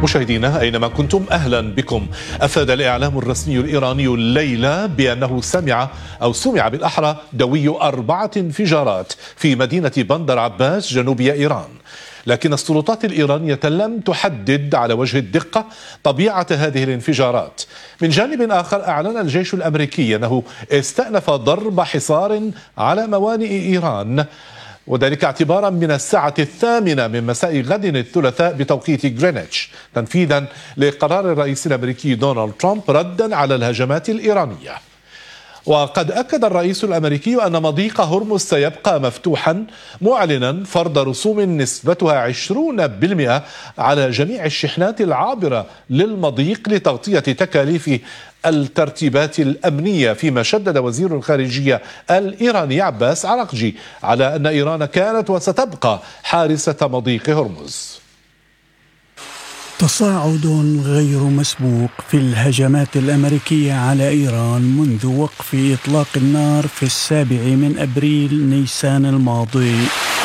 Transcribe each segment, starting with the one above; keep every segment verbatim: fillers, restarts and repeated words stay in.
مشاهدينا أينما كنتم أهلا بكم. أفاد الإعلام الرسمي الإيراني الليلة بأنه سمع أو سمع بالأحرى دوي أربعة انفجارات في مدينة بندر عباس جنوبية إيران، لكن السلطات الإيرانية لم تحدد على وجه الدقة طبيعة هذه الانفجارات. من جانب آخر أعلن الجيش الأمريكي أنه استأنف ضرب حصار على موانئ إيران، وذلك اعتبارا من الساعة الثامنة من مساء غد الثلاثاء بتوقيت غرينتش، تنفيذا لقرار الرئيس الأمريكي دونالد ترامب ردا على الهجمات الإيرانية. وقد أكد الرئيس الأمريكي أن مضيق هرمز سيبقى مفتوحا، معلنا فرض رسوم نسبتها عشرين بالمئة على جميع الشحنات العابرة للمضيق لتغطية تكاليف الترتيبات الأمنية، فيما شدد وزير الخارجية الإيراني عباس عراقجي على أن إيران كانت وستبقى حارسة مضيق هرمز. تصاعد غير مسبوق في الهجمات الأمريكية على إيران منذ وقف إطلاق النار في السابع من أبريل نيسان الماضي.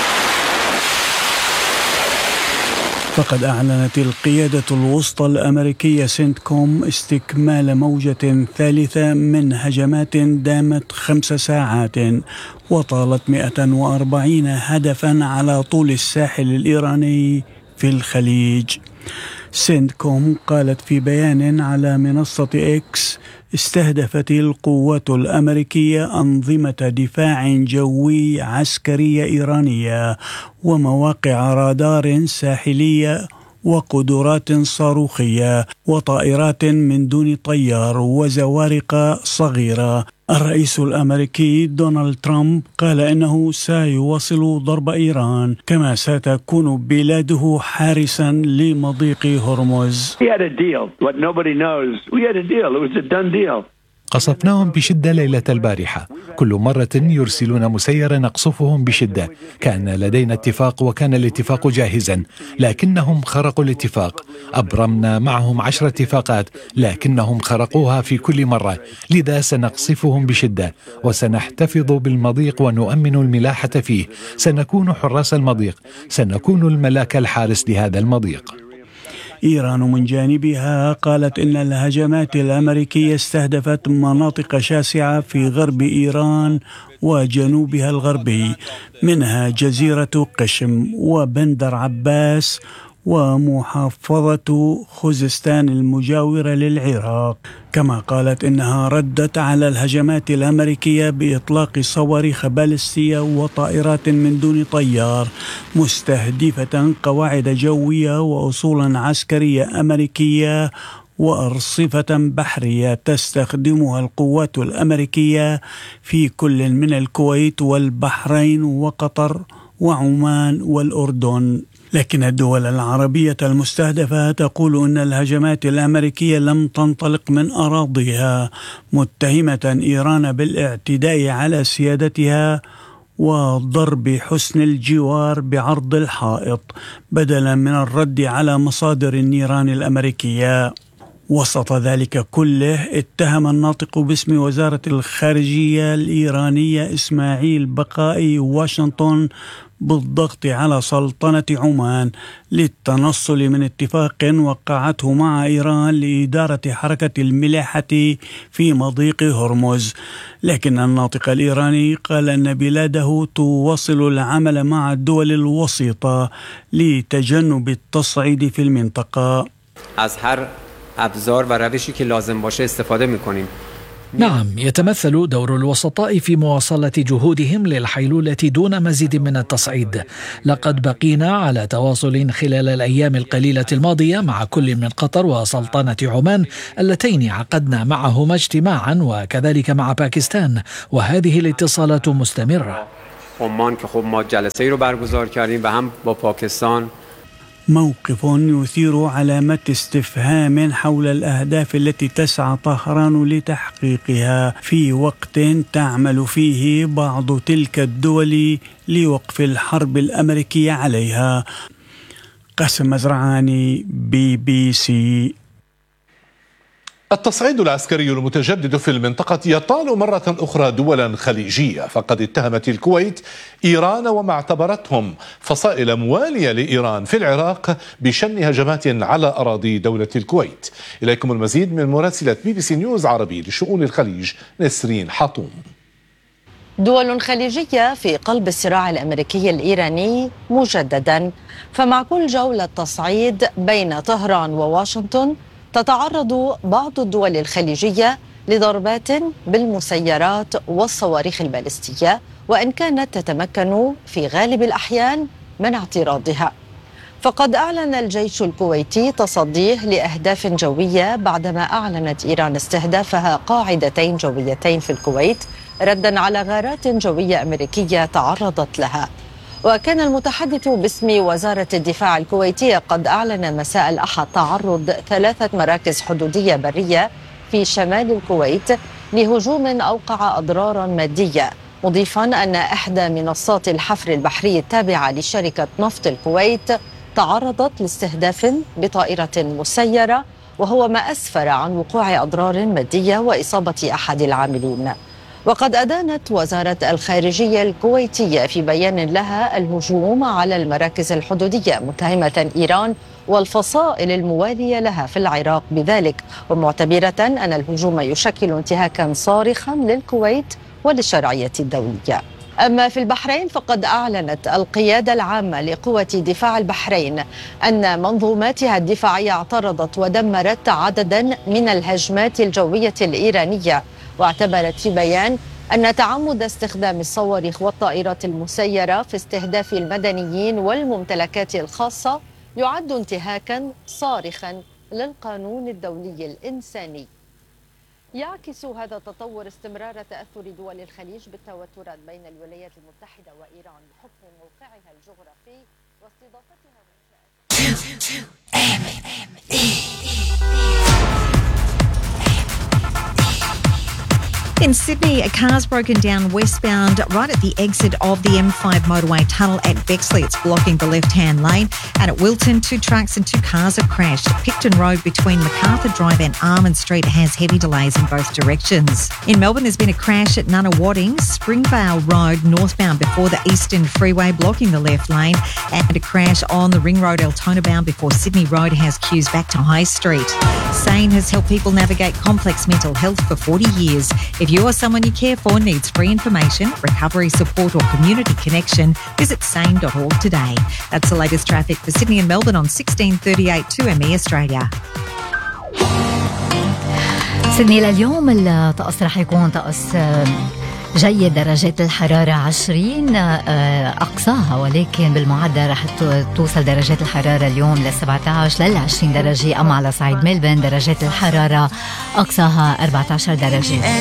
فقد أعلنت القيادة الوسطى الأمريكية سنتكوم استكمال موجة ثالثة من هجمات دامت خمس ساعات وطالت مئة وأربعين هدفا على طول الساحل الإيراني في الخليج. سنتكوم قالت في بيان على منصة إكس: استهدفت القوات الأمريكية أنظمة دفاع جوي عسكرية إيرانية ومواقع رادار ساحلية وقدرات صاروخية وطائرات من دون طيار وزوارق صغيرة. الرئيس الأمريكي دونالد ترامب قال إنه سيواصل ضرب إيران، كما ستكون بلاده حارسا لمضيق هرمز. قصفناهم بشدة ليلة البارحة، كل مرة يرسلون مسيرا نقصفهم بشدة. كان لدينا اتفاق وكان الاتفاق جاهزا، لكنهم خرقوا الاتفاق. أبرمنا معهم عشر اتفاقات لكنهم خرقوها في كل مرة، لذا سنقصفهم بشدة وسنحتفظ بالمضيق ونؤمن الملاحة فيه. سنكون حراس المضيق، سنكون الملاك الحارس لهذا المضيق. إيران من جانبها قالت إن الهجمات الأمريكية استهدفت مناطق شاسعة في غرب إيران وجنوبها الغربي، منها جزيرة قشم وبندر عباس ومحافظة خوزستان المجاورة للعراق. كما قالت إنها ردت على الهجمات الأمريكية بإطلاق صواريخ باليستية وطائرات من دون طيار، مستهدفة قواعد جوية وأصولا عسكرية أمريكية وأرصفة بحرية تستخدمها القوات الأمريكية في كل من الكويت والبحرين وقطر وعمان والأردن. لكن الدول العربية المستهدفة تقول أن الهجمات الأمريكية لم تنطلق من أراضيها، متهمة إيران بالاعتداء على سيادتها وضرب حسن الجوار بعرض الحائط بدلا من الرد على مصادر النيران الأمريكية. وسط ذلك كله اتهم الناطق باسم وزارة الخارجية الإيرانية إسماعيل بقائي واشنطن بالضغط على سلطنة عمان للتنصل من اتفاق وقعته مع إيران لإدارة حركة الملاحة في مضيق هرمز. لكن الناطق الإيراني قال أن بلاده تواصل العمل مع الدول الوسيطة لتجنب التصعيد في المنطقة. ابزار و روشی که لازم باشه استفاده میکنیم. نعم، يتمثل دور الوسطاء في مواصلة جهودهم للحيلولة دون مزيد من التصعيد. لقد بقينا على تواصل خلال الأيام القليلة الماضية مع كل من قطر وسلطنة عمان اللتين عقدنا معهما اجتماعا، وكذلك مع باكستان، وهذه الاتصالات مستمرة. عمان که خب ما جلسه‌ای رو برگزار کردیم و هم با پاکستان. موقف يثير علامات استفهام حول الأهداف التي تسعى طهران لتحقيقها في وقت تعمل فيه بعض تلك الدول لوقف الحرب الأمريكية عليها. قاسم مزرعاني، بي بي سي. التصعيد العسكري المتجدد في المنطقة يطال مرة أخرى دولا خليجية، فقد اتهمت الكويت إيران وما اعتبرتهم فصائل موالية لإيران في العراق بشن هجمات على أراضي دولة الكويت. إليكم المزيد من مراسلة بي بي سي نيوز عربي لشؤون الخليج نسرين حطوم. دول خليجية في قلب الصراع الأمريكي الإيراني مجددا، فمع كل جولة تصعيد بين طهران وواشنطن تتعرض بعض الدول الخليجية لضربات بالمسيرات والصواريخ البالستية، وإن كانت تتمكن في غالب الأحيان من اعتراضها. فقد أعلن الجيش الكويتي تصديه لأهداف جوية بعدما أعلنت إيران استهدافها قاعدتين جويتين في الكويت ردا على غارات جوية أمريكية تعرضت لها. وكان المتحدث باسم وزارة الدفاع الكويتية قد أعلن مساء الأحد تعرض ثلاثة مراكز حدودية برية في شمال الكويت لهجوم أوقع أضرارا مادية، مضيفا أن إحدى منصات الحفر البحري التابعة لشركة نفط الكويت تعرضت لاستهداف بطائرة مسيرة، وهو ما أسفر عن وقوع أضرار مادية وإصابة أحد العاملين. وقد أدانت وزارة الخارجية الكويتية في بيان لها الهجوم على المراكز الحدودية، متهمة إيران والفصائل الموالية لها في العراق بذلك، ومعتبرة أن الهجوم يشكل انتهاكا صارخا للكويت وللشرعية الدولية. أما في البحرين فقد أعلنت القيادة العامة لقوة دفاع البحرين أن منظوماتها الدفاعية اعترضت ودمرت عددا من الهجمات الجوية الإيرانية، واعتبرت في بيان أن تعمد استخدام الصواريخ والطائرات المسيرة في استهداف المدنيين والممتلكات الخاصة يعد انتهاكا صارخا للقانون الدولي الإنساني. يعكس هذا التطور استمرار تأثر دول الخليج بالتوترات بين الولايات المتحدة وإيران بحكم موقعها الجغرافي واستضافتها In Sydney, a car's broken down westbound right at the exit of the M five motorway tunnel at Bexley. It's blocking the left-hand lane. And at Wilton, two trucks and two cars have crashed. Picton Road between MacArthur Drive and Armand Street has heavy delays in both directions. In Melbourne, there's been a crash at Nunawading, Springvale Road northbound before the Eastern Freeway blocking the left lane, and a crash on the Ring Road Altona bound before Sydney Road has queues back to High Street. SANE has helped people navigate complex mental health for forty years. If you or someone you care for needs free information, recovery support or community connection, visit sane dot org today. That's the latest traffic for Sydney and Melbourne on sixteen thirty-eight two M E Australia. سيدني لليوم الطقس رح يكون طقس جيد، درجات الحرارة عشرين أقصاها، ولكن بالمعدل رح توصل درجات الحرارة اليوم ل سبعة عشر لل عشرين درجة. أما على صعيد ملبن درجات الحرارة أقصاها أربعة عشر درجة.